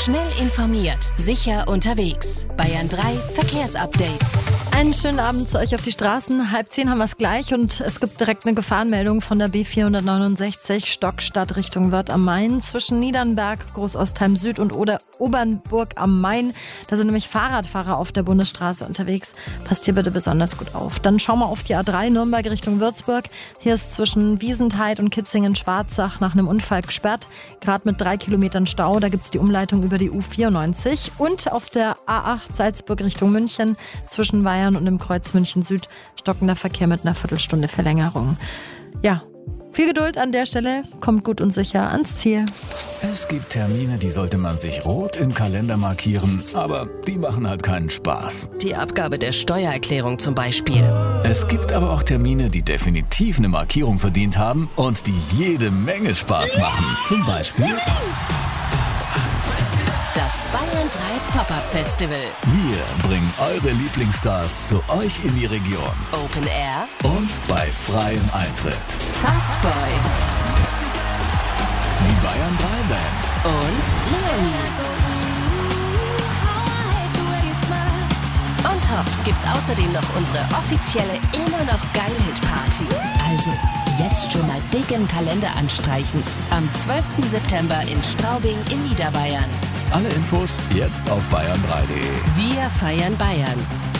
Schnell informiert, sicher unterwegs. Bayern 3 Verkehrsupdate. Einen schönen Abend zu euch auf die Straßen. 9:30 haben wir es gleich und es gibt direkt eine Gefahrenmeldung von der B469 Stockstadt Richtung Wörth am Main zwischen Niedernberg, Großostheim Süd und Obernburg am Main. Da sind nämlich Fahrradfahrer auf der Bundesstraße unterwegs. Passt hier bitte besonders gut auf. Dann schauen wir auf die A3 Nürnberg Richtung Würzburg. Hier ist zwischen Wiesentheid und Kitzingen-Schwarzach nach einem Unfall gesperrt. Gerade mit 3 Kilometern Stau. Da gibt es die Umleitung über die U94. Und auf der A8 Salzburg Richtung München zwischen Weihern und im Kreuz München Süd stockender Verkehr mit einer Viertelstunde Verlängerung. Ja, viel Geduld an der Stelle, kommt gut und sicher ans Ziel. Es gibt Termine, die sollte man sich rot im Kalender markieren, aber die machen halt keinen Spaß. Die Abgabe der Steuererklärung zum Beispiel. Es gibt aber auch Termine, die definitiv eine Markierung verdient haben und die jede Menge Spaß machen. Zum Beispiel Das Bayern 3 Pop-Up Festival. wir bringen eure Lieblingsstars zu euch in die Region Open Air und bei freiem Eintritt. Fastboy Die Bayern 3 Band. und Leonie. On top gibt's außerdem noch unsere offizielle Immer noch geil Hit Party. Also jetzt schon mal dick im Kalender anstreichen. Am 12. September in Straubing in Niederbayern. Alle Infos jetzt auf bayern3.de. Wir feiern Bayern.